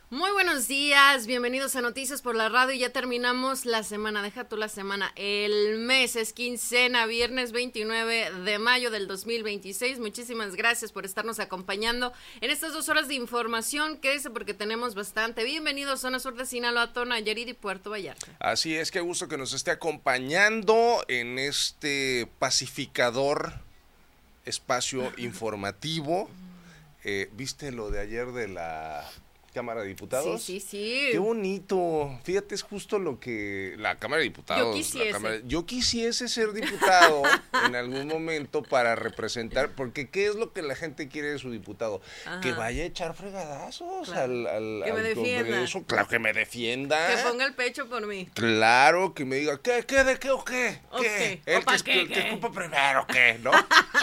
Muy buenos días, bienvenidos a Noticias por la Radio. Ya terminamos la semana, deja tú la semana, el mes es quincena, viernes 29 de mayo del 2026. Muchísimas gracias por estarnos acompañando en estas 2 horas de información. Quédese porque tenemos bastante. Bienvenidos a Zona Sur de Sinaloa, Nayarit y Puerto Vallarta. Así es, qué gusto que nos esté acompañando en este pacificador espacio informativo. ¿Viste lo de ayer de la Cámara de Diputados? Sí. Qué bonito. Fíjate, es justo lo que la Cámara de Diputados. Yo quisiese ser diputado en algún momento para representar, porque ¿qué es lo que la gente quiere de su diputado? Ajá. Que vaya a echar fregadazos claro. al Congreso. Claro, que me defienda. Que ponga el pecho por mí. Claro, que me diga, ¿qué, de qué o qué? ¿Qué? ¿El que escupa primero qué, no?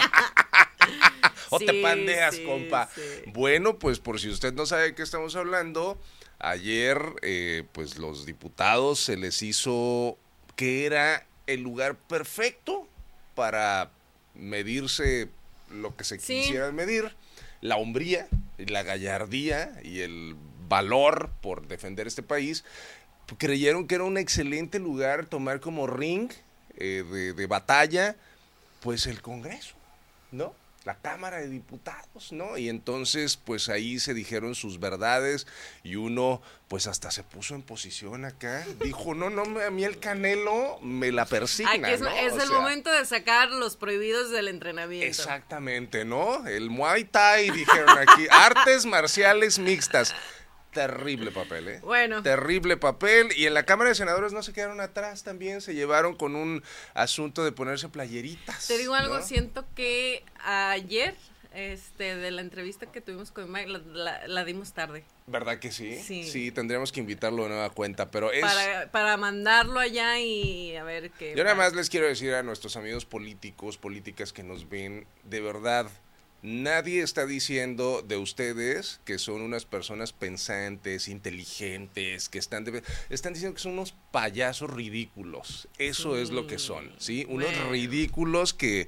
O sí, te pandeas, compa. Sí. Bueno, pues por si usted no sabe de qué estamos hablando, ayer pues los diputados se les hizo que era el lugar perfecto para medirse lo que se quisiera medir, la hombría, la gallardía y el valor por defender este país. Creyeron que era un excelente lugar tomar como ring de batalla, pues el Congreso, ¿no? La Cámara de Diputados, ¿no? Y entonces, pues ahí se dijeron sus verdades y uno, pues hasta se puso en posición acá. Dijo, no, a mí el Canelo me la persigna, es, ¿no? Es el momento de sacar los prohibidos del entrenamiento. Exactamente, ¿no? El Muay Thai, dijeron aquí, artes marciales mixtas. Terrible papel, ¿eh? Bueno. Terrible papel. Y en la Cámara de Senadores no se quedaron atrás también, se llevaron con un asunto de ponerse playeritas. Te digo algo, ¿no? Siento que ayer, de la entrevista que tuvimos con Mike, la dimos tarde. ¿Verdad que sí? Sí, tendríamos que invitarlo de nueva cuenta, pero es... Para mandarlo allá y a ver qué... Yo nada más les quiero decir a nuestros amigos políticos, políticas que nos ven, de verdad... Nadie está diciendo de ustedes que son unas personas pensantes, inteligentes, que están diciendo que son unos payasos ridículos. Eso es lo que son, ¿sí? Unos ridículos que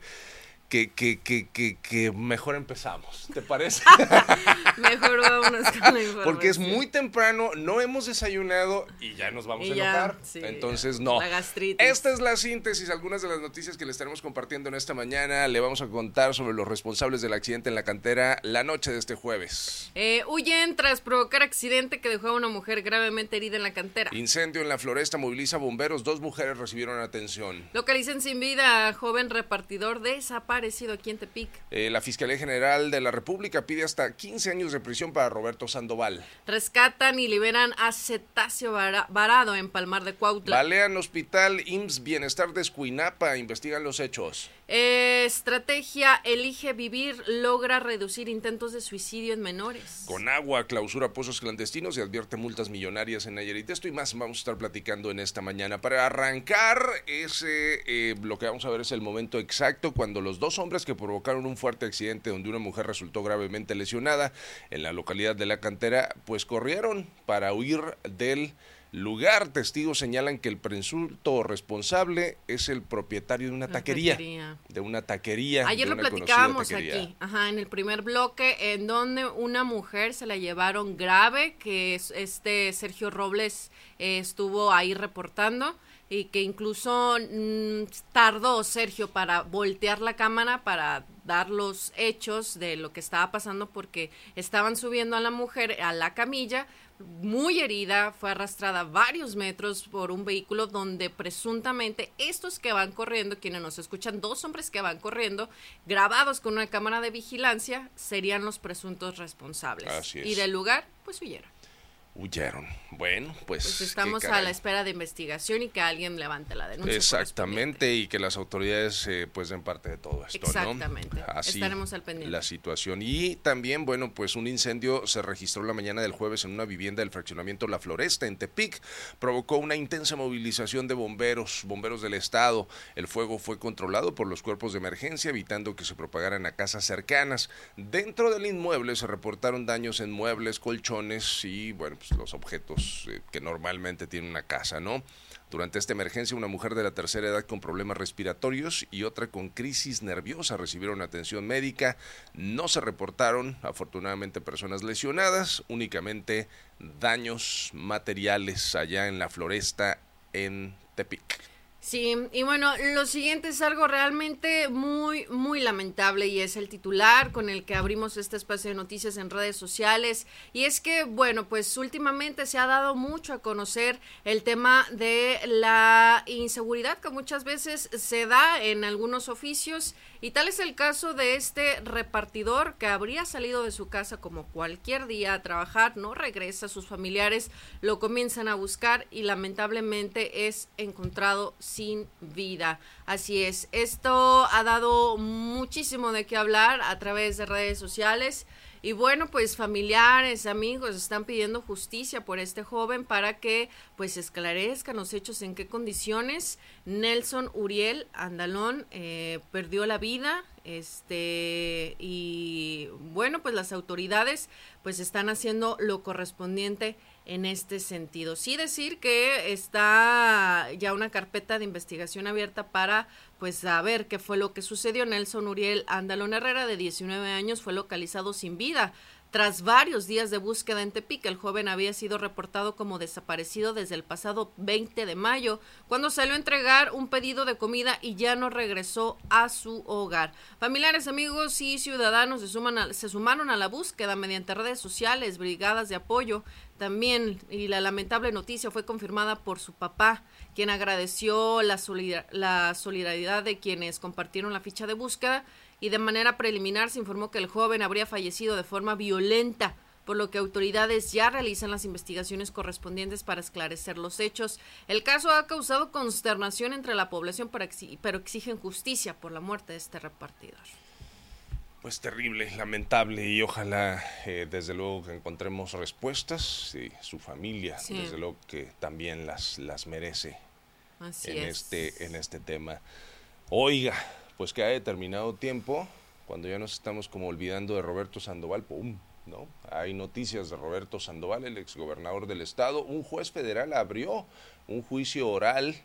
mejor empezamos, ¿te parece? Mejor vámonos con la información. Porque es muy temprano, no hemos desayunado y ya nos vamos a enojar. Sí, entonces, no. La gastritis. Esta es la síntesis, algunas de las noticias que le estaremos compartiendo en esta mañana. Le vamos a contar sobre los responsables del accidente en la cantera la noche de este jueves. Huyen tras provocar accidente que dejó a una mujer gravemente herida en la cantera. Incendio en la Floresta moviliza bomberos, 2 mujeres recibieron atención. Localicen sin vida a joven repartidor desaparecido aquí en Tepic. La Fiscalía General de la República pide hasta 15 años de prisión para Roberto Sandoval. Rescatan y liberan a cetáceo varado en Palmar de Cuautla. Balean Hospital IMSS Bienestar de Escuinapa, investigan los hechos. Estrategia Elige Vivir logra reducir intentos de suicidio en menores. Conagua clausura pozos clandestinos y advierte multas millonarias en Nayarit. Esto y más vamos a estar platicando en esta mañana. Para arrancar, lo que vamos a ver es el momento exacto cuando los 2 hombres que provocaron un fuerte accidente donde una mujer resultó gravemente lesionada en la localidad de La Cantera, pues corrieron para huir del lugar. Testigos señalan que el presunto responsable es el propietario de una taquería. De una taquería. Ayer lo platicábamos aquí, en el primer bloque, en donde una mujer se la llevaron grave, que Sergio Robles estuvo ahí reportando. Y que incluso tardó Sergio para voltear la cámara para dar los hechos de lo que estaba pasando, porque estaban subiendo a la mujer a la camilla, muy herida, fue arrastrada varios metros por un vehículo donde presuntamente estos que van corriendo, quienes nos escuchan, 2 hombres que van corriendo, grabados con una cámara de vigilancia, serían los presuntos responsables. Así es. Y del lugar, pues huyeron. Bueno, pues estamos a la espera de investigación y que alguien levante la denuncia. Exactamente, y que las autoridades pues den parte de todo esto. Exactamente. ¿No? Así estaremos al pendiente. La situación. Y también, bueno, pues un incendio se registró la mañana del jueves en una vivienda del fraccionamiento La Floresta en Tepic. Provocó una intensa movilización de bomberos del estado. El fuego fue controlado por los cuerpos de emergencia, evitando que se propagaran a casas cercanas. Dentro del inmueble se reportaron daños en muebles, colchones y, bueno, pues, los objetos que normalmente tiene una casa, ¿no? Durante esta emergencia, una mujer de la tercera edad con problemas respiratorios y otra con crisis nerviosa recibieron atención médica. No se reportaron, afortunadamente, personas lesionadas, únicamente daños materiales allá en la Floresta, en Tepic. Sí, y bueno, lo siguiente es algo realmente muy, muy lamentable y es el titular con el que abrimos este espacio de noticias en redes sociales. Y es que, bueno, pues últimamente se ha dado mucho a conocer el tema de la inseguridad que muchas veces se da en algunos oficios. Y tal es el caso de este repartidor que habría salido de su casa como cualquier día a trabajar, no regresa, sus familiares lo comienzan a buscar y lamentablemente es encontrado sin vida. Así es, esto ha dado muchísimo de qué hablar a través de redes sociales. Y bueno, pues familiares, amigos están pidiendo justicia por este joven para que pues esclarezcan los hechos, en qué condiciones Nelson Uriel Andalón perdió la vida, y bueno, pues las autoridades pues están haciendo lo correspondiente en este sentido. Sí decir que está ya una carpeta de investigación abierta para pues saber qué fue lo que sucedió. Nelson Uriel Andalón Herrera, de 19 años, fue localizado sin vida. Tras varios días de búsqueda en Tepic, el joven había sido reportado como desaparecido desde el pasado 20 de mayo, cuando salió a entregar un pedido de comida y ya no regresó a su hogar. Familiares, amigos y ciudadanos se sumaron a la búsqueda mediante redes sociales, brigadas de apoyo. También, y la lamentable noticia fue confirmada por su papá, quien agradeció la solidaridad de quienes compartieron la ficha de búsqueda, y de manera preliminar se informó que el joven habría fallecido de forma violenta, por lo que autoridades ya realizan las investigaciones correspondientes para esclarecer los hechos. El caso ha causado consternación entre la población, pero exigen justicia por la muerte de este repartidor. Pues terrible, lamentable, y ojalá desde luego que encontremos respuestas, y su familia desde luego que también las merece. Así en es. en este tema. Oiga, pues que ha determinado tiempo, cuando ya nos estamos como olvidando de Roberto Sandoval, ¡pum!, ¿no? Hay noticias de Roberto Sandoval, el exgobernador del estado. Un juez federal abrió un juicio oral,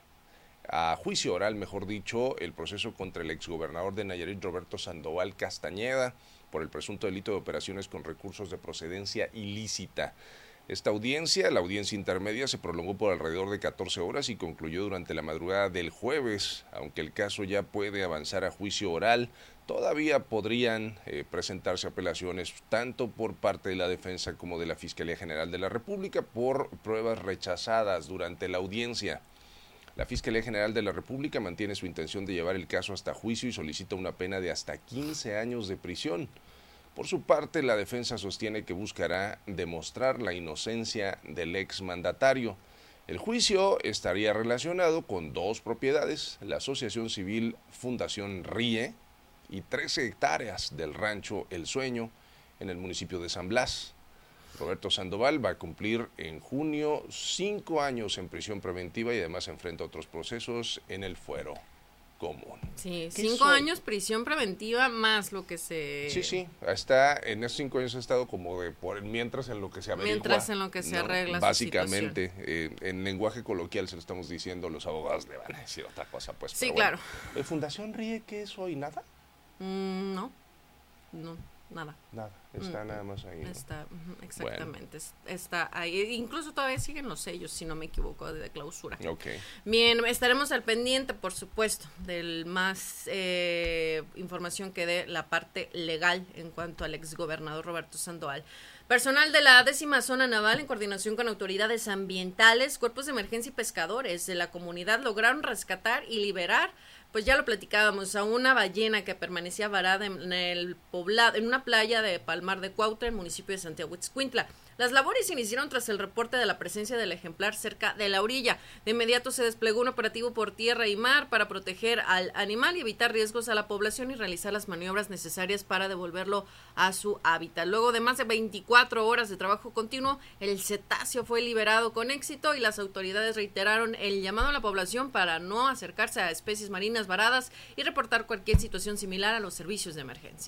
mejor dicho, el proceso contra el exgobernador de Nayarit, Roberto Sandoval Castañeda, por el presunto delito de operaciones con recursos de procedencia ilícita. Esta audiencia, la audiencia intermedia, se prolongó por alrededor de 14 horas y concluyó durante la madrugada del jueves. Aunque el caso ya puede avanzar a juicio oral, todavía podrían presentarse apelaciones tanto por parte de la defensa como de la Fiscalía General de la República por pruebas rechazadas durante la audiencia. La Fiscalía General de la República mantiene su intención de llevar el caso hasta juicio y solicita una pena de hasta 15 años de prisión. Por su parte, la defensa sostiene que buscará demostrar la inocencia del exmandatario. El juicio estaría relacionado con 2 propiedades, la Asociación Civil Fundación RIE y 13 hectáreas del rancho El Sueño en el municipio de San Blas. Roberto Sandoval va a cumplir en junio 5 años en prisión preventiva y además enfrenta otros procesos en el fuero común. Sí, 5 años prisión preventiva más lo que se... Sí, está, en esos 5 años ha estado como de mientras en lo que se averigua. Mientras en lo que se arregla básicamente, su situación. En lenguaje coloquial se lo estamos diciendo, los abogados le van a decir otra cosa, pues. Sí, claro. Bueno. ¿Fundación RIE qué es hoy? ¿Nada? No, nada. Nada, está nada más ahí, ¿no? Está, exactamente, bueno. Está ahí, incluso todavía siguen los sellos, si no me equivoco, de clausura. Okay. Bien, estaremos al pendiente, por supuesto, del más información que dé la parte legal en cuanto al exgobernador Roberto Sandoval. Personal de la 10ª Zona Naval, en coordinación con autoridades ambientales, cuerpos de emergencia y pescadores de la comunidad, lograron rescatar y liberar, pues ya lo platicábamos, a una ballena que permanecía varada en una playa de Palmar de Cuautla, en el municipio de Santiago Ixcuintla. Las labores se iniciaron tras el reporte de la presencia del ejemplar cerca de la orilla. De inmediato se desplegó un operativo por tierra y mar para proteger al animal y evitar riesgos a la población y realizar las maniobras necesarias para devolverlo a su hábitat. Luego de más de 24 horas de trabajo continuo, el cetáceo fue liberado con éxito y las autoridades reiteraron el llamado a la población para no acercarse a especies marinas varadas y reportar cualquier situación similar a los servicios de emergencia.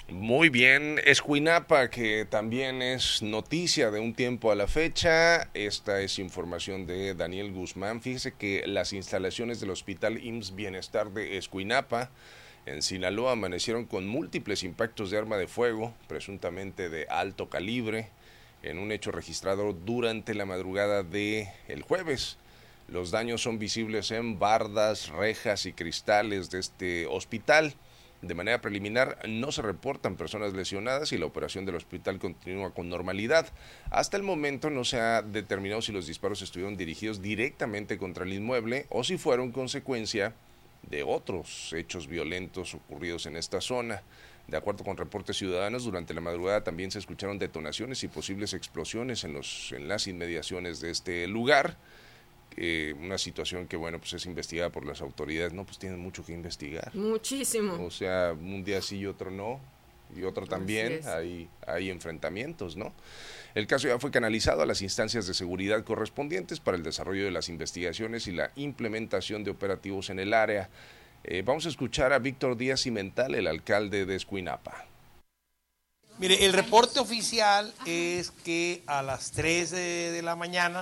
Muy bien, Escuinapa, que también es noticia de un tiempo a la fecha. Esta es información de Daniel Guzmán. Fíjese que las instalaciones del Hospital IMSS Bienestar de Escuinapa, en Sinaloa, amanecieron con múltiples impactos de arma de fuego, presuntamente de alto calibre, en un hecho registrado durante la madrugada de el jueves. Los daños son visibles en bardas, rejas y cristales de este hospital. De manera preliminar, no se reportan personas lesionadas y la operación del hospital continúa con normalidad. Hasta el momento no se ha determinado si los disparos estuvieron dirigidos directamente contra el inmueble o si fueron consecuencia de otros hechos violentos ocurridos en esta zona. De acuerdo con reportes ciudadanos, durante la madrugada también se escucharon detonaciones y posibles explosiones en las inmediaciones de este lugar. Una situación que, bueno, pues es investigada por las autoridades. No, pues tienen mucho que investigar. Muchísimo. O sea, un día sí y otro no, y otro también, hay enfrentamientos, ¿no? El caso ya fue canalizado a las instancias de seguridad correspondientes para el desarrollo de las investigaciones y la implementación de operativos en el área. Vamos a escuchar a Víctor Díaz Cimental, el alcalde de Escuinapa. Mire, el reporte oficial es que a las 3 de la mañana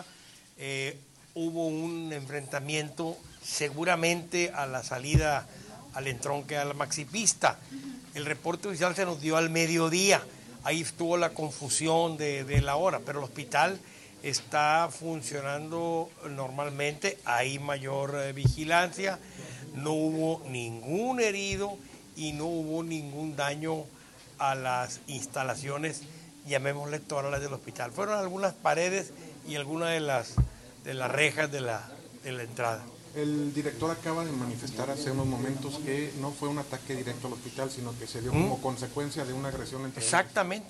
hubo un enfrentamiento seguramente a la salida al entronque a la maxipista. El reporte oficial se nos dio al mediodía, ahí estuvo la confusión de la hora, pero el hospital está funcionando normalmente, hay mayor vigilancia, no hubo ningún herido y no hubo ningún daño a las instalaciones, llamémosle todas las del hospital. Fueron algunas paredes y algunas de las rejas de la entrada. El director acaba de manifestar hace unos momentos que no fue un ataque directo al hospital, sino que se dio como consecuencia de una agresión entre Exactamente,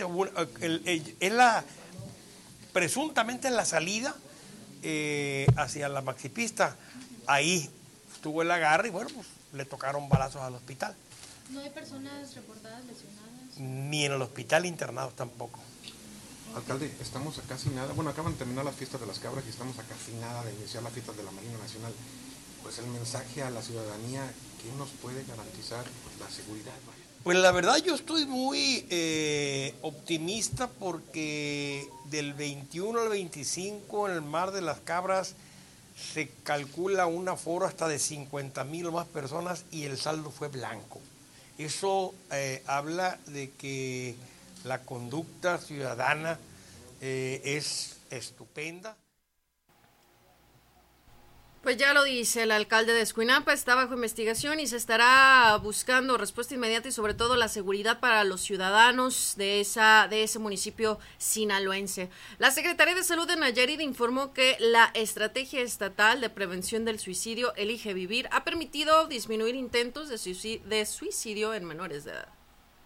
presuntamente en la salida hacia la maxipista, ahí estuvo el agarre y bueno, pues le tocaron balazos al hospital. ¿No hay personas reportadas lesionadas? Ni en el hospital internados tampoco. Alcalde, estamos a casi nada, bueno, acaban de terminar las fiestas de las cabras y estamos a casi nada de iniciar las fiestas de la Marina Nacional. Pues el mensaje a la ciudadanía, ¿qué nos puede garantizar la seguridad? Pues la verdad yo estoy muy optimista porque del 21 al 25 en el Mar de las Cabras se calcula un aforo hasta de 50,000 o más personas y el saldo fue blanco. Eso habla de que la conducta ciudadana es estupenda. Pues ya lo dice el alcalde de Escuinapa, está bajo investigación y se estará buscando respuesta inmediata y sobre todo la seguridad para los ciudadanos de ese municipio sinaloense. La Secretaría de Salud de Nayarit informó que la Estrategia Estatal de Prevención del Suicidio Elige Vivir ha permitido disminuir intentos de suicidio en menores de edad.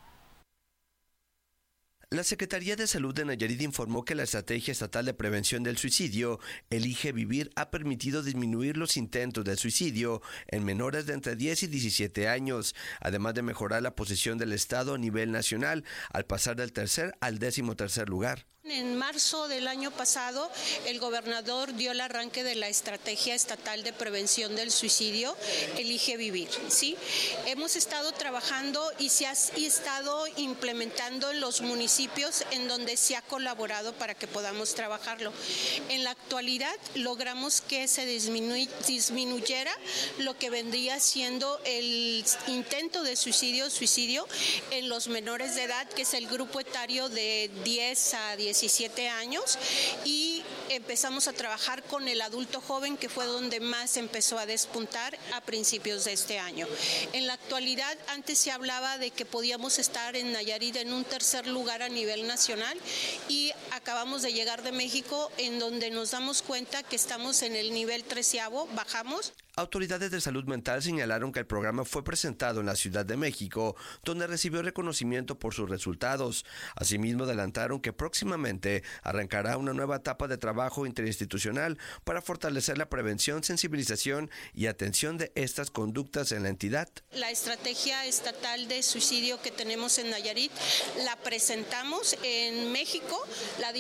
La Secretaría de Salud de Nayarit informó que la Estrategia Estatal de Prevención del Suicidio Elige Vivir ha permitido disminuir los intentos de suicidio en menores de entre 10 y 17 años, además de mejorar la posición del Estado a nivel nacional al pasar del tercer al 13º lugar. En marzo del año pasado, el gobernador dio el arranque de la Estrategia Estatal de Prevención del Suicidio, Elige Vivir, ¿sí? Hemos estado trabajando y se ha estado implementando en los municipios en donde se ha colaborado para que podamos trabajarlo. En la actualidad, logramos que se disminuyera lo que vendría siendo el intento de suicidio en los menores de edad, que es el grupo etario de 10 a 17 años, y empezamos a trabajar con el adulto joven, que fue donde más empezó a despuntar a principios de este año. En la actualidad, antes se hablaba de que podíamos estar en Nayarit en un tercer lugar a nivel nacional y acabamos de llegar de México, en donde nos damos cuenta que estamos en el nivel 13º, bajamos. Autoridades de salud mental señalaron que el programa fue presentado en la Ciudad de México, donde recibió reconocimiento por sus resultados. Asimismo, adelantaron que próximamente arrancará una nueva etapa de trabajo interinstitucional para fortalecer la prevención, sensibilización y atención de estas conductas en la entidad. La estrategia estatal de suicidio que tenemos en Nayarit la presentamos en México, la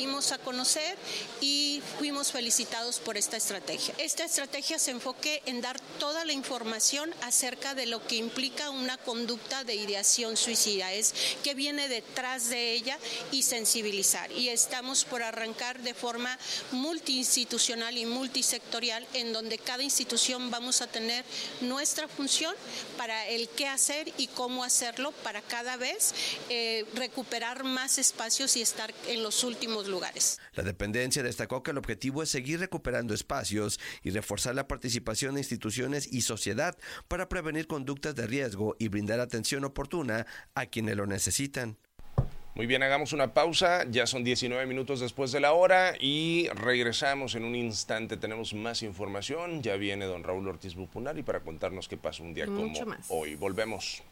dimos a conocer y fuimos felicitados por esta estrategia. Esta estrategia se enfoque en dar toda la información acerca de lo que implica una conducta de ideación suicida, es qué viene detrás de ella y sensibilizar. Y estamos por arrancar de forma multiinstitucional y multisectorial, en donde cada institución vamos a tener nuestra función para el qué hacer y cómo hacerlo para cada vez recuperar más espacios y estar en los últimos lugares. La dependencia destacó que el objetivo es seguir recuperando espacios y reforzar la participación de instituciones y sociedad para prevenir conductas de riesgo y brindar atención oportuna a quienes lo necesitan. Muy bien, hagamos una pausa, ya son 19 minutos después de la hora y regresamos en un instante, tenemos más información, ya viene don Raúl Ortiz Bupunari para contarnos qué pasó un día como hoy. Volvemos.